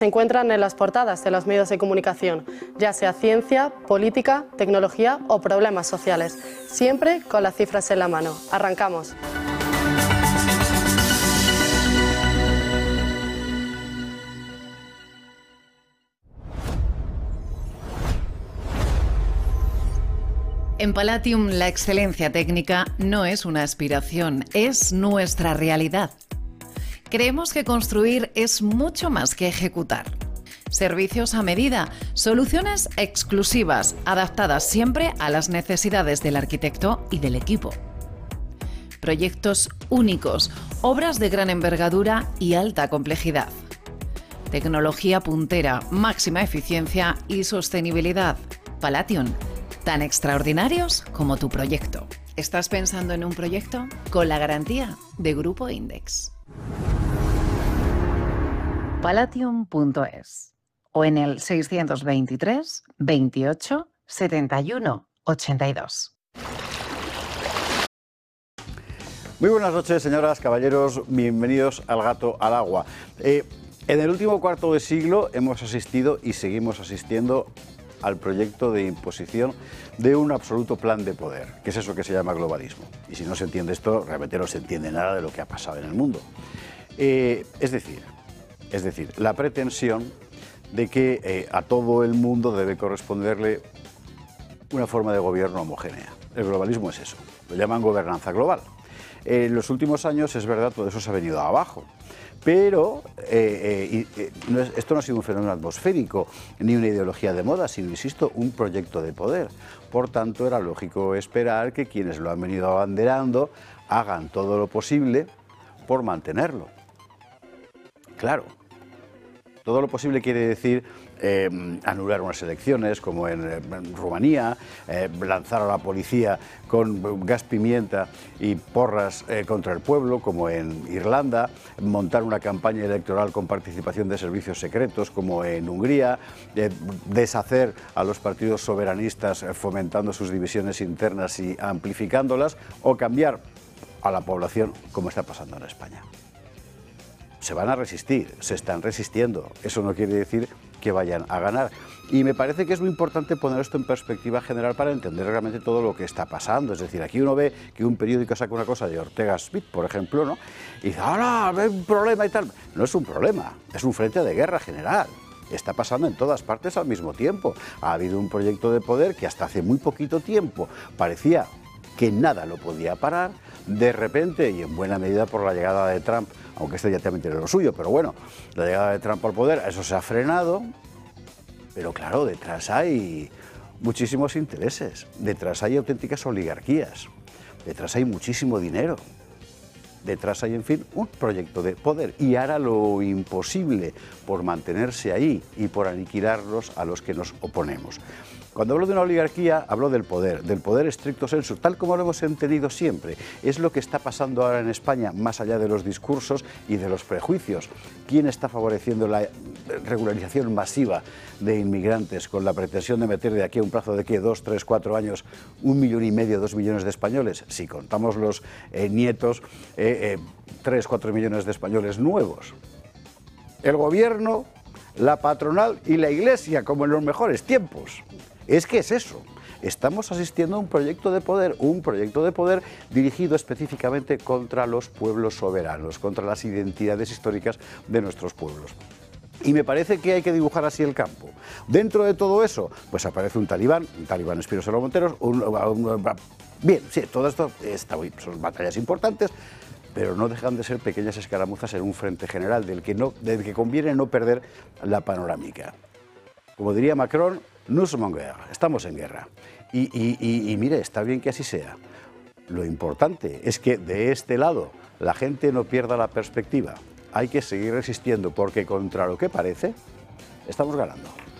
se encuentran en las portadas de los medios de comunicación, ya sea ciencia, política, tecnología o problemas sociales, siempre con las cifras en la mano. Arrancamos. En Palatium, la excelencia técnica no es una aspiración, es nuestra realidad. Creemos que construir es mucho más que ejecutar. Servicios a medida, soluciones exclusivas, adaptadas siempre a las necesidades del arquitecto y del equipo. Proyectos únicos, obras de gran envergadura y alta complejidad. Tecnología puntera, máxima eficiencia y sostenibilidad. Palatium, tan extraordinarios como tu proyecto. ¿Estás pensando en un proyecto? Con la garantía de Grupo Index. Palatium.es o en el 623 28 71 82. Muy buenas noches, señoras, caballeros, bienvenidos al Gato al Agua. En el último cuarto de siglo hemos asistido y seguimos asistiendo al proyecto de imposición de un absoluto plan de poder, que es eso que se llama globalismo. Y si no se entiende esto, realmente no se entiende nada de lo que ha pasado en el mundo. Es decir, la pretensión de que a todo el mundo debe corresponderle una forma de gobierno homogénea. El globalismo es eso, lo llaman gobernanza global. En los últimos años, es verdad, todo eso se ha venido abajo, pero esto no ha sido un fenómeno atmosférico ni una ideología de moda, sino, insisto, un proyecto de poder. Por tanto, era lógico esperar que quienes lo han venido abanderando hagan todo lo posible por mantenerlo. Claro, todo lo posible quiere decir anular unas elecciones, como en Rumanía, lanzar a la policía con gas pimienta y porras contra el pueblo, como en Irlanda, montar una campaña electoral con participación de servicios secretos, como en Hungría, deshacer a los partidos soberanistas fomentando sus divisiones internas y amplificándolas, o cambiar a la población, como está pasando en España. Se van a resistir, se están resistiendo. Eso no quiere decir que vayan a ganar. Y me parece que es muy importante poner esto en perspectiva general para entender realmente todo lo que está pasando. Es decir, aquí uno ve que un periódico saca una cosa de Ortega Smith, por ejemplo, ¿no? Y dice, ¡hala! Hay un problema y tal. No es un problema, es un frente de guerra general. Está pasando en todas partes al mismo tiempo. Ha habido un proyecto de poder que hasta hace muy poquito tiempo parecía que nada lo podía parar. De repente, y en buena medida por la llegada de Trump, aunque este ya también tiene lo suyo, pero bueno, la llegada de Trump al poder, eso se ha frenado, pero claro, detrás hay muchísimos intereses, detrás hay auténticas oligarquías, detrás hay muchísimo dinero, detrás hay, en fin, un proyecto de poder, y hará lo imposible por mantenerse ahí y por aniquilarlos a los que nos oponemos. Cuando hablo de una oligarquía, hablo del poder estricto sensu, tal como lo hemos entendido siempre. Es lo que está pasando ahora en España, más allá de los discursos y de los prejuicios. ¿Quién está favoreciendo la regularización masiva de inmigrantes con la pretensión de meter de aquí a un plazo de, ¿qué?, 2, 3, 4 años, 1,5 millones, 2 millones de españoles? Si contamos los nietos, 3, 4 millones de españoles nuevos. El gobierno, la patronal y la Iglesia, como en los mejores tiempos. Es que es eso. Estamos asistiendo a un proyecto de poder dirigido específicamente contra los pueblos soberanos, contra las identidades históricas de nuestros pueblos. Y me parece que hay que dibujar así el campo. Dentro de todo eso, pues aparece un talibán Espinosa Monteros, bien, sí, todo esto son batallas importantes, pero no dejan de ser pequeñas escaramuzas en un frente general del que conviene no perder la panorámica. Como diría Macron, nous sommes en guerre, estamos en guerra. Y mire, está bien que así sea. Lo importante es que de este lado la gente no pierda la perspectiva. Hay que seguir resistiendo porque contra lo que parece, estamos ganando.